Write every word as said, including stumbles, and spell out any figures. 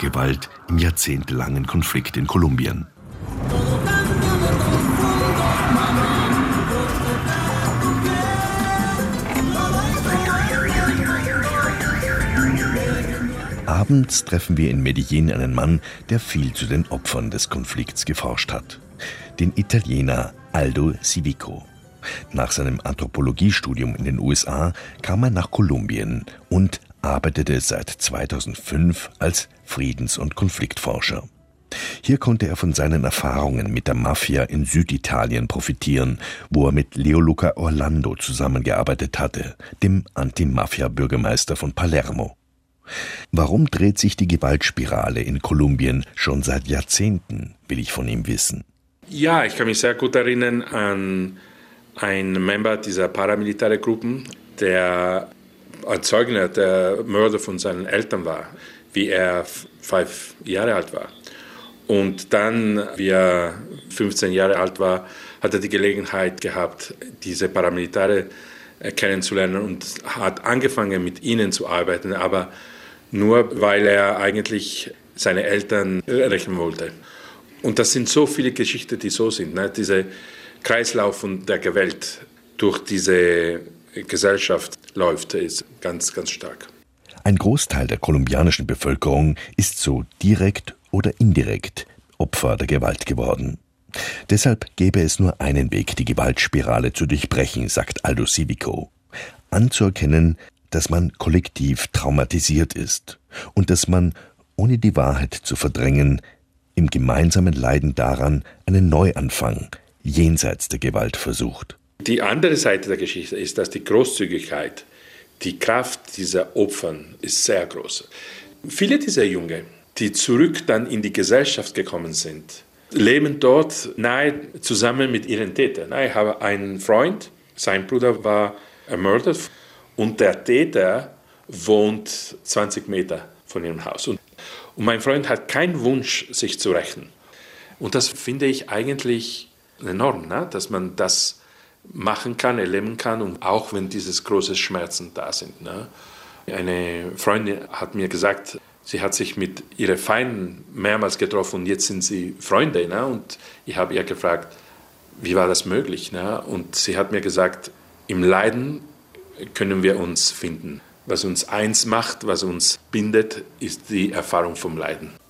Gewalt im jahrzehntelangen Konflikt in Kolumbien. Abends treffen wir in Medellín einen Mann, der viel zu den Opfern des Konflikts geforscht hat. Den Italiener Aldo Civico. Nach seinem Anthropologiestudium in den U S A kam er nach Kolumbien und arbeitete seit zweitausendfünf als Friedens- und Konfliktforscher. Hier konnte er von seinen Erfahrungen mit der Mafia in Süditalien profitieren, wo er mit Leoluca Orlando zusammengearbeitet hatte, dem Anti-Mafia-Bürgermeister von Palermo. Warum dreht sich die Gewaltspirale in Kolumbien schon seit Jahrzehnten, will ich von ihm wissen. Ja, ich kann mich sehr gut erinnern an einen Member dieser paramilitären Gruppen, der ein Zeuge der Mörder von seinen Eltern war, wie er fünf Jahre alt war. Und dann, wie er fünfzehn Jahre alt war, hat er die Gelegenheit gehabt, diese Paramilitäre kennenzulernen und hat angefangen, mit ihnen zu arbeiten, aber nur, weil er eigentlich seine Eltern rächen wollte. Und das sind so viele Geschichten, die so sind. Ne? Dieser Kreislauf der Gewalt durch diese Gesellschaft läuft, ist ganz, ganz stark. Ein Großteil der kolumbianischen Bevölkerung ist so direkt oder indirekt Opfer der Gewalt geworden. Deshalb gäbe es nur einen Weg, die Gewaltspirale zu durchbrechen, sagt Aldo Civico. Anzuerkennen, dass man kollektiv traumatisiert ist und dass man, ohne die Wahrheit zu verdrängen, im gemeinsamen Leiden daran einen Neuanfang jenseits der Gewalt versucht. Die andere Seite der Geschichte ist, dass die Großzügigkeit, die Kraft dieser Opfer ist sehr groß. Viele dieser Jungen, die zurück dann in die Gesellschaft gekommen sind, leben dort nahe zusammen mit ihren Tätern. Ich habe einen Freund, sein Bruder war ermordet und der Täter wohnt zwanzig Meter von ihrem Haus. Und mein Freund hat keinen Wunsch, sich zu rächen. Und das finde ich eigentlich enorm, ne? Dass man das machen kann, erleben kann, und auch wenn dieses große Schmerzen da sind. Ne? Eine Freundin hat mir gesagt, sie hat sich mit ihren Feinden mehrmals getroffen und jetzt sind sie Freunde. Ne? Und ich habe ihr gefragt, wie war das möglich? Ne? Und sie hat mir gesagt, im Leiden können wir uns finden. Was uns eins macht, was uns bindet, ist die Erfahrung vom Leiden.